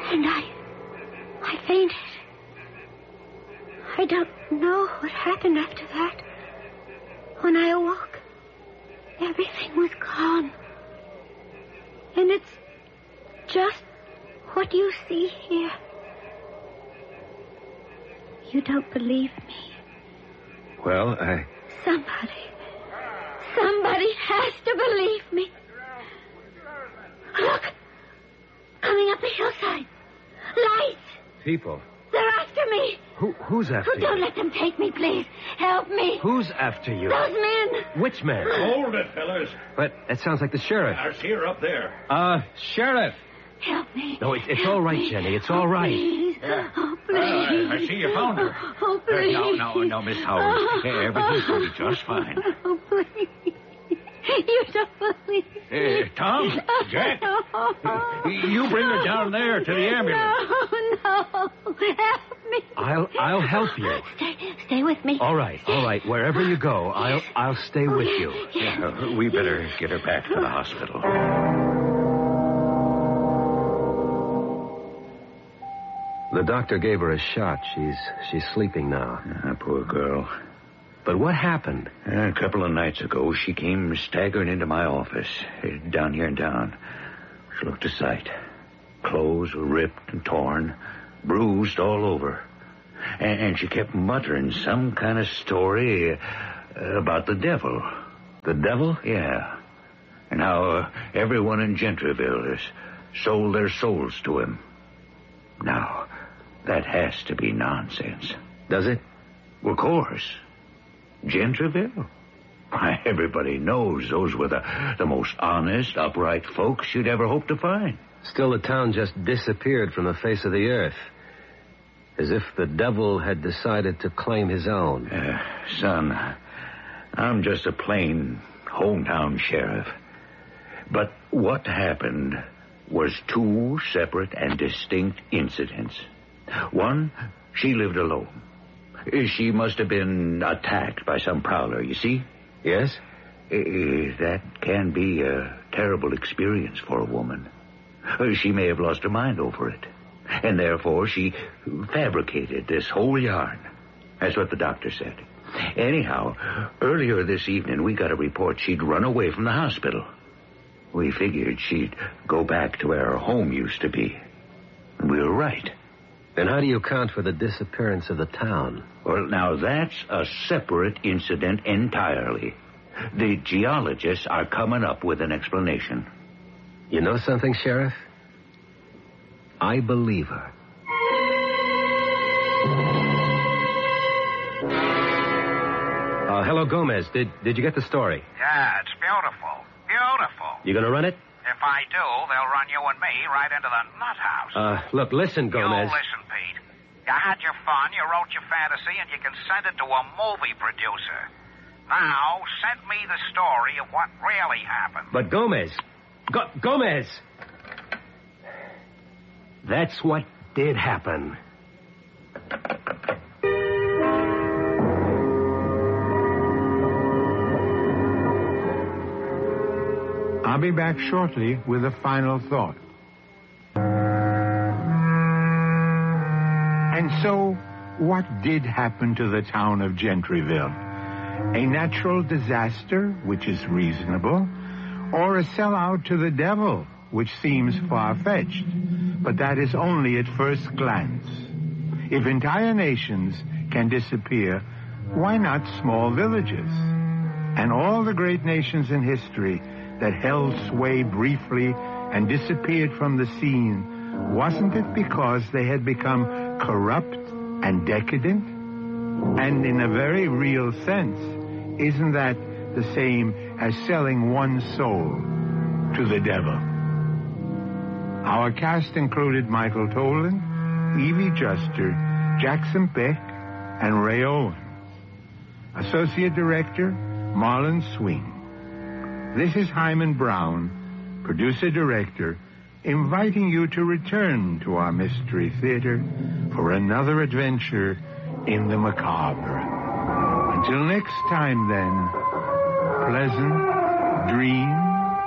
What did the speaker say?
And I fainted. I don't know what happened after that. When I awoke, everything was gone. And it's just what you see here. You don't believe me. Well, Somebody has to believe me. Look! Coming up the hillside. Lights! people. They're after me. Who's after you? Don't let them take me, please. Help me. Who's after you? Those men. Which men? Hold it, fellas. But that sounds like the sheriff. I see her up there. Sheriff. Help me. No, it's all right, me. Jenny. It's all right. Please. Oh, please. I see you found her. Oh, please. No, Miss Howard. Everything's going to be just fine. Oh, please. You don't believe me. Tom, Jack, you bring her down there to the ambulance. No. Help me. I'll help you. Stay with me. All right. Wherever you go, I'll stay with you. Yeah, we better get her back to the hospital. The doctor gave her a shot. She's sleeping now. Poor girl. But what happened? A couple of nights ago, she came staggering into my office, down here in town. She looked a sight. Clothes were ripped and torn, bruised all over. And she kept muttering some kind of story about the devil. The devil? Yeah. And how everyone in Gentryville has sold their souls to him. Now, that has to be nonsense. Does it? Well, of course. Gentryville? Why, everybody knows those were the most honest, upright folks you'd ever hope to find. Still, the town just disappeared from the face of the earth. As if the devil had decided to claim his own. Son, I'm just a plain hometown sheriff. But what happened was two separate and distinct incidents. One, she lived alone. She must have been attacked by some prowler, you see? Yes? That can be a terrible experience for a woman. She may have lost her mind over it. And therefore she fabricated this whole yarn. That's what the doctor said. Anyhow, earlier this evening we got a report she'd run away from the hospital. We figured she'd go back to where her home used to be. And we were right. Then how do you account for the disappearance of the town? Well, now that's a separate incident entirely. The geologists are coming up with an explanation. You know something, Sheriff? I believe her. Hello, Gomez. Did you get the story? Yeah, it's beautiful. Beautiful. You gonna run it? If I do, they'll run you and me right into the nut house. Look, listen, Gomez. You listen, Pete. You had your fun, you wrote your fantasy, and you can send it to a movie producer. Now, send me the story of what really happened. But Gomez. Gomez! That's what did happen. I'll be back shortly with a final thought. And so, what did happen to the town of Gentryville? A natural disaster, which is reasonable, or a sellout to the devil, which seems far-fetched, but that is only at first glance. If entire nations can disappear, why not small villages? And all the great nations in history that held sway briefly and disappeared from the scene, wasn't it because they had become corrupt and decadent? And in a very real sense, isn't that the same as selling one's soul to the devil? Our cast included Michael Tolan, Evie Juster, Jackson Peck, and Ray Owens. Associate Director, Marlon Swing. This is Hyman Brown, producer-director, inviting you to return to our Mystery Theater for another adventure in the macabre. Until next time, then, pleasant dreams.